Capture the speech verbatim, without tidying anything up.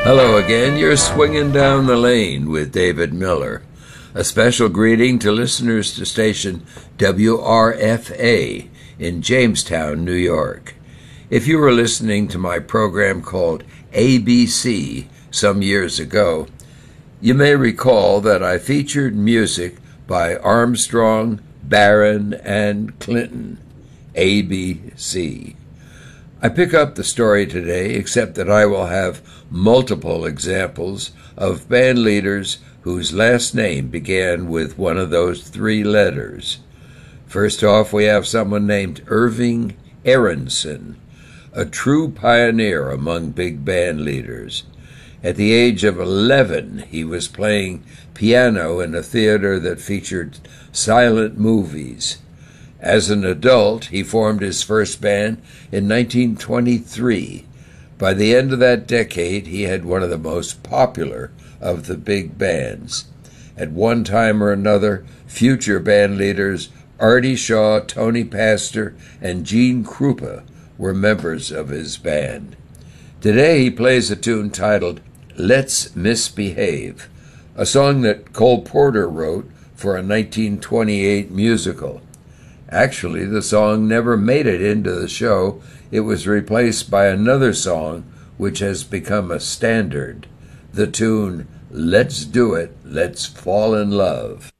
Hello again. You're swinging down the lane with David Miller. A special greeting to listeners to station W R F A in Jamestown, New York. If you were listening to my program called A B C some years ago, you may recall that I featured music by Armstrong, Barron, and Clinton. A B C. I pick up the story today, except that I will have multiple examples of band leaders whose last name began with one of those three letters. First off, we have someone named Irving Aronson, a true pioneer among big band leaders. At the age of eleven, he was playing piano in a theater that featured silent movies. As an adult, he formed his first band in nineteen twenty-three. By the end of that decade, he had one of the most popular of the big bands. At one time or another, future band leaders Artie Shaw, Tony Pastor, and Gene Krupa were members of his band. Today, he plays a tune titled Let's Misbehave, a song that Cole Porter wrote for a nineteen twenty-eight musical. Actually, the song never made it into the show. It was replaced by another song which has become a standard, the tune Let's Do It, Let's Fall in Love.